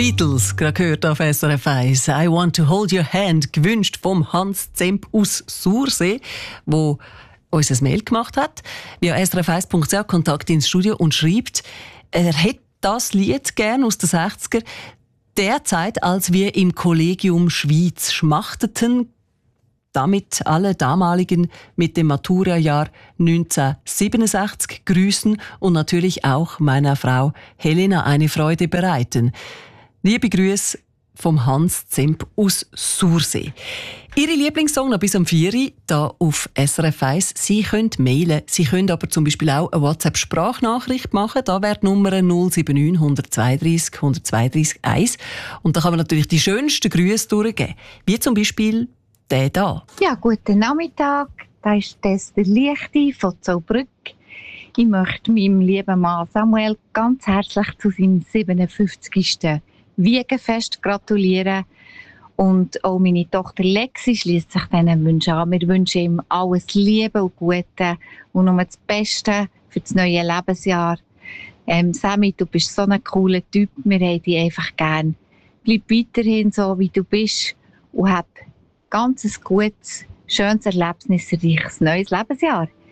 Beatles, gerade gehört auf SRF 1. «I want to hold your hand», gewünscht vom Hans Zemp aus Sursee, wo uns ein Mail gemacht hat, via srf1.ch Kontakt ins Studio und schreibt, er hätte das Lied gern aus den 60er, der Zeit, als wir im Kollegium Schwyz schmachteten, damit alle damaligen mit dem Maturajahr 1967 grüßen und natürlich auch meiner Frau Helena eine Freude bereiten. Liebe Grüße vom Hans Zemp aus Sursee. Ihre Lieblingssong noch bis am 4 Uhr hier auf SRF 1. Sie können mailen, Sie können aber zum Beispiel auch eine WhatsApp-Sprachnachricht machen. Da wäre die Nummer 079 132 132 1. Und da kann man natürlich die schönsten Grüße durchgeben. Wie zum Beispiel der da. Ja, guten Nachmittag. Da ist das der Lichte von Zollbrück. Ich möchte meinem lieben Mann Samuel ganz herzlich zu seinem 57. Wiegenfest gratulieren. Und auch meine Tochter Lexi schließt sich diesen Wünschen an. Wir wünschen ihm alles Liebe und Gute und nur das Beste für das neue Lebensjahr. Sammy, du bist so ein cooler Typ. Wir haben dich einfach gern. Bleib weiterhin so, wie du bist und hab ganz ein gutes, schönes, erlebnisreiches neues Lebensjahr.